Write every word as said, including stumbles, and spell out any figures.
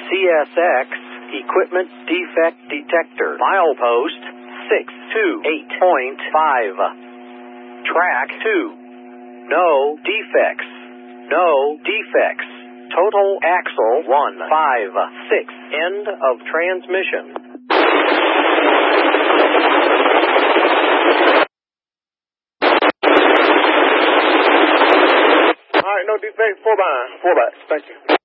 C S X Equipment Defect Detector. Milepost six two eight point five. Track two. No defects. No defects. Total axle one five six. End of transmission. All right, no defects. Four by. Four by. Thank you.